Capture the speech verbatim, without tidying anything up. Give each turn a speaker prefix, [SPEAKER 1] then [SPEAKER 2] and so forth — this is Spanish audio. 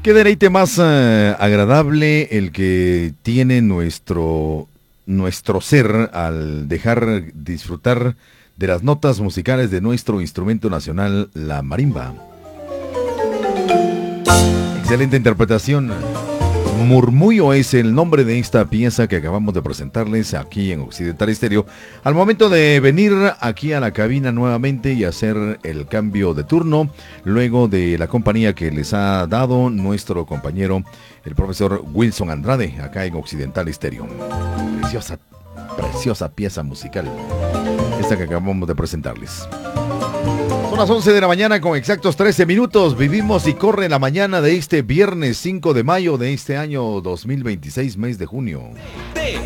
[SPEAKER 1] Qué deleite más uh, agradable el que tiene nuestro, nuestro ser al dejar disfrutar de las notas musicales de nuestro instrumento nacional, la marimba. Excelente interpretación. Murmullo es el nombre de esta pieza que acabamos de presentarles aquí en Occidental Estéreo. Al momento de venir aquí a la cabina nuevamente y hacer el cambio de turno, luego de la compañía que les ha dado nuestro compañero, el profesor Wilson Andrade, acá en Occidental Estéreo. Preciosa, preciosa pieza musical, esta que acabamos de presentarles. Son las once de la mañana con exactos trece minutos. Vivimos y corre la mañana de este viernes cinco de mayo de este año dos mil veintiséis, mes de junio.